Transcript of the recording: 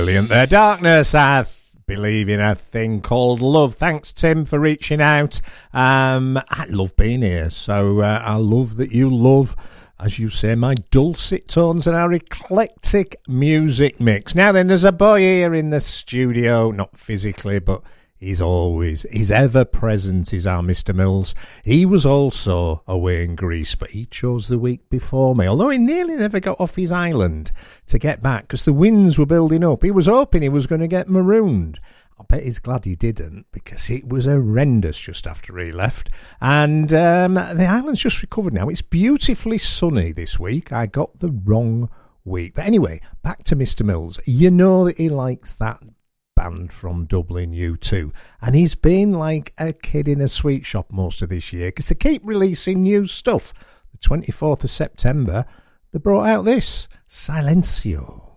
Brilliant there. Darkness, I believe in a thing called love. Thanks, Tim, for reaching out. I love being here, so I love that you love, as you say, my dulcet tones and our eclectic music mix. Now then, there's a boy here in the studio, not physically, but he's ever present, is our Mr. Mills. He was also away in Greece, but he chose the week before me, although he nearly never got off his island to get back because the winds were building up. He was hoping he was going to get marooned. I bet he's glad he didn't, because it was horrendous just after he left. And the island's just recovered now. It's beautifully sunny this week. I got the wrong week. But anyway, back to Mr. Mills. You know that he likes that band from Dublin, U2, and he's been like a kid in a sweet shop most of this year because they keep releasing new stuff. The 24th of September, they brought out this, Silencio.